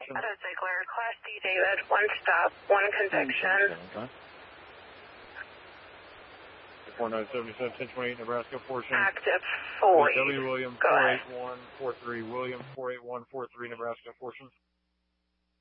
Auto Ziegler, Class D, David, 1 stop, 1 conviction. Okay. 4977, 1028, Nebraska, portion. Active 4. W. William, 48143, William, 48143, Nebraska, portion.